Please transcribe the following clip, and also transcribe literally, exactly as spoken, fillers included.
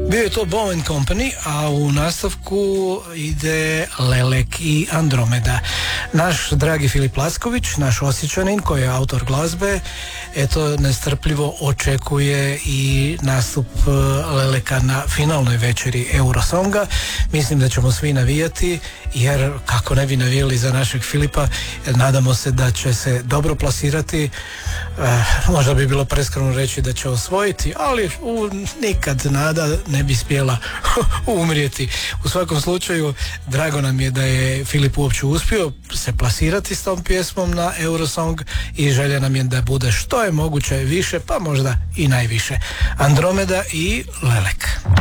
Bio je to Bowen Company, a u nastavku ide Lelek i Andromeda. Naš dragi Filip Lacković, naš Osječanin koji je autor glazbe, eto nestrpljivo očekuje i nastup Leleka na finalnoj večeri Eurosonga. Mislim da ćemo svi navijati, jer kako ne bi navijali za našeg Filipa, nadamo se da će se dobro plasirati. E, možda bi bilo preskromno reći da će osvojiti, ali u, nikad nada ne bi smjela umrijeti. U svakom slučaju, drago nam je da je Filip uopće uspio se plasirati s tom pjesmom na Eurosong i želja nam je da bude što je moguće više, pa možda i najviše. Andromeda i Lelek.